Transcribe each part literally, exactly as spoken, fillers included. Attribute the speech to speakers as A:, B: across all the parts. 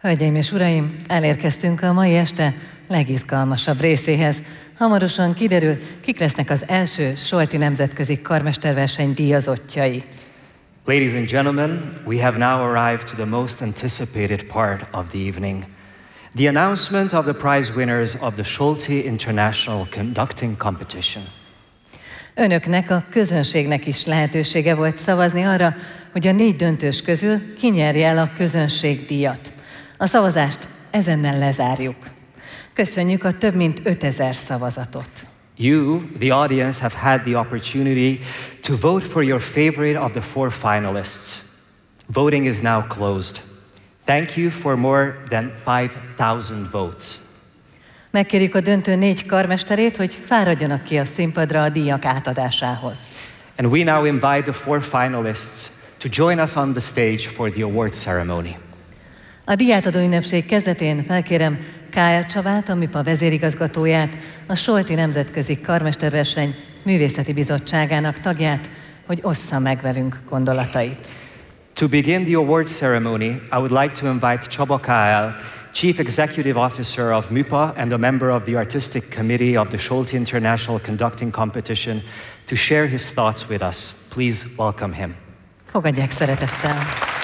A: Hölgyeim és uraim, elérkeztünk a mai este legizgalmasabb részéhez. Hamarosan kiderül, kik lesznek az első Solti Nemzetközi Karmesterverseny díjazottjai.
B: Ladies and gentlemen, we have now arrived to the most anticipated part of the evening. The announcement of the prize winners of the Solti International Conducting Competition.
A: Önöknek, a közönségnek is lehetősége volt szavazni arra, hogy a négy döntős közül ki nyerje el a közönségdíjat. A szavazást ezennel lezárjuk. Köszönjük a több mint ötezer szavazatot.
B: You, the audience, have had the opportunity to vote for your favorite of the four finalists. Voting is now closed. Thank you for more than five thousand votes.
A: Megkérjük a döntő négy karmesterét, hogy fáradjanak ki a színpadra a díjak átadásához.
B: And we now invite the four finalists to join us on the stage for the award ceremony.
A: A díjátadó ünnepség kezdetén felkérem Kál Csabát, a MIPA vezérigazgatóját, a Solti Nemzetközi Karmesterverseny Művészeti Bizottságának tagját, hogy ossza meg velünk gondolatait.
B: To begin the award ceremony, I would like to invite Csaba Kál, Chief Executive Officer of MIPA and a member of the Artistic Committee of the Solti International Conducting Competition, to share his thoughts with us. Please welcome him.
A: Fogadják szeretettel.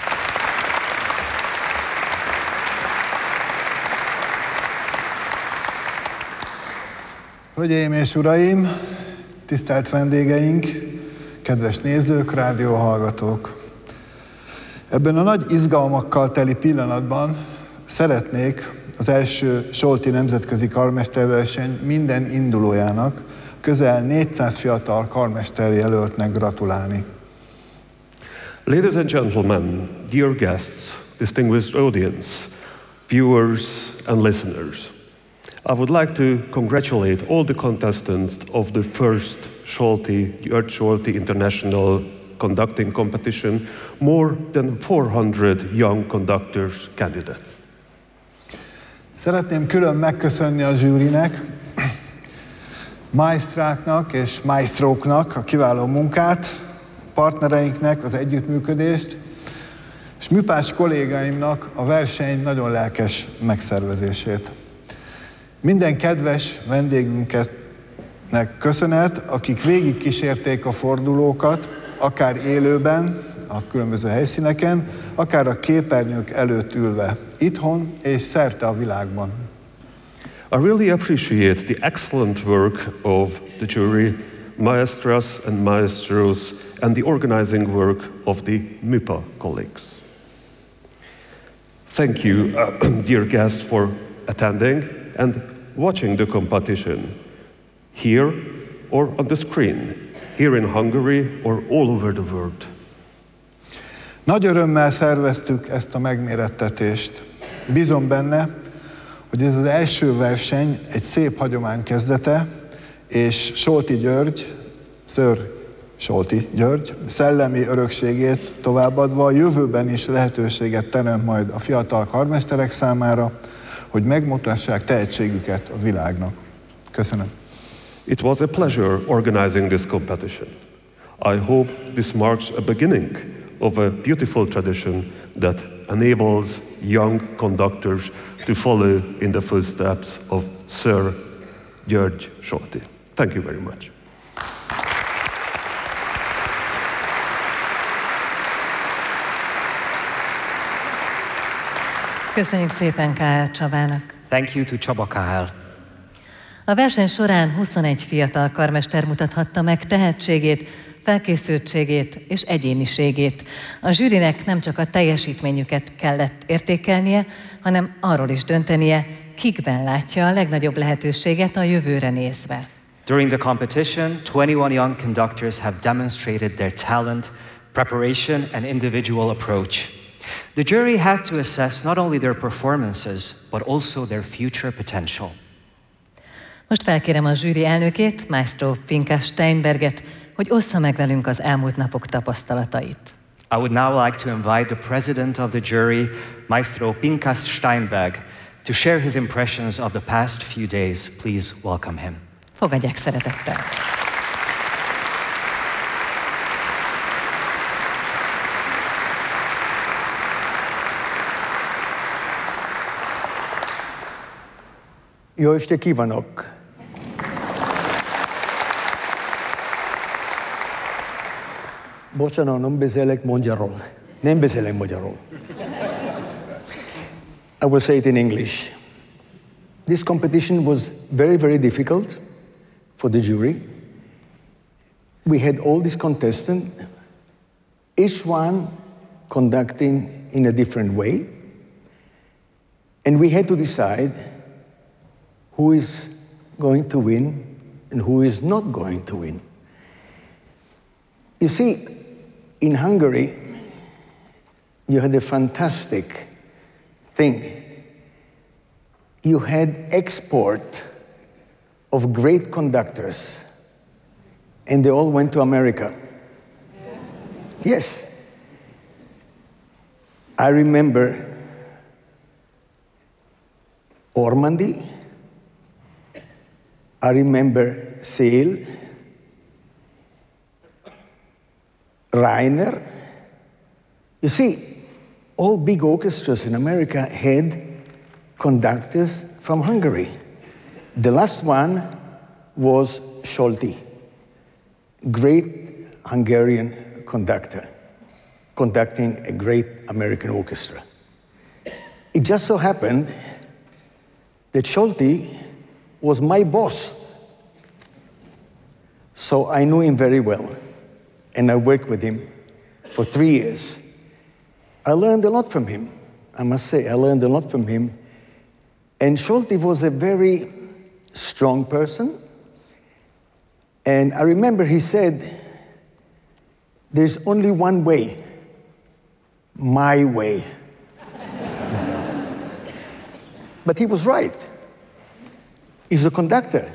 C: Hölgyeim és uraim, tisztelt vendégeink, kedves nézők, rádióhallgatók! Ebben a nagy izgalmakkal teli pillanatban szeretnék az első Solti Nemzetközi Karmesterverseny minden indulójának, közel négyszáz fiatal karmesterjelöltnek gratulálni.
D: Ladies and gentlemen, dear guests, distinguished audience, viewers and listeners, I would like to congratulate all the contestants of the first Solti, György Solti International Conducting Competition, more than four hundred young conductors candidates.
C: Szeretném külön megköszönni a zsűrinek, maestráknak és maestróknak a kiváló munkát, partnereinknek az együttműködést, és műpás kollégáimnak a verseny nagyon lelkes megszervezését. Minden kedves vendégünknek köszönet, akik végig kísérték a fordulókat, akár élőben, a különböző helyszíneken, akár a képernyők előtt ülve, itthon és szerte a világban.
D: I really appreciate the excellent work of the jury, maestras and maestros, and the organizing work of the MIPA colleagues. Thank you, uh, dear guests, for attending and watching the competition, here or on the screen, here in Hungary or all over the world.
C: Nagy örömmel szerveztük ezt a megmérettetést. Bízom benne, hogy ez az első verseny egy szép hagyomány kezdete, és Solti György, Sir Solti György szellemi örökségét továbbadva a jövőben is lehetőséget teremt majd a fiatal karmesterek számára, hogy megmutassák tehetségüket a világnak. Köszönöm.
D: It was a pleasure organizing this competition. I hope this marks a beginning of a beautiful tradition that enables young conductors to follow in the footsteps of Sir György Solti. Thank you very much.
A: Köszönjük szépen Kál Csabának.
B: Thank you to Csaba Kál.
A: A verseny során huszonegy fiatal karmester mutathatta meg tehetségét, felkészültségét és egyéniségét. A zsűrinek nem csak a teljesítményüket kellett értékelnie, hanem arról is döntenie, kikben látja a legnagyobb lehetőséget a jövőre nézve.
B: During the competition, twenty-one young conductors have demonstrated their talent, preparation, and individual approach. The jury had to assess not only their performances, but also their future potential.
A: Most felkérem a zsűri elnökét, Maestro Pinkas Steinberget, hogy ossza meg velünk az elmúlt napok tapasztalatait.
B: I would now like to invite the president of the jury, Maestro Pinkas Steinberg, to share his impressions of the past few days. Please welcome him.
A: Fogadják szeretettel.
E: Jó estét kívánok! Bocsánat, nem beszélek magyarul. Nem beszélek magyarul. I will say it in English. This competition was very, very difficult for the jury. We had all these contestants, each one conducting in a different way. And we had to decide who is going to win and who is not going to win. You see, in Hungary, you had a fantastic thing. You had export of great conductors, and they all went to America. Yes. I remember Ormandy, I remember Sale, Reiner. You see, all big orchestras in America had conductors from Hungary. The last one was Solti, great Hungarian conductor, conducting a great American orchestra. It just so happened that Solti was my boss. So I knew him very well, and I worked with him for three years. I learned a lot from him. I must say, I learned a lot from him. And Solti was a very strong person. And I remember he said, there's only one way, my way. But he was right. He's a conductor.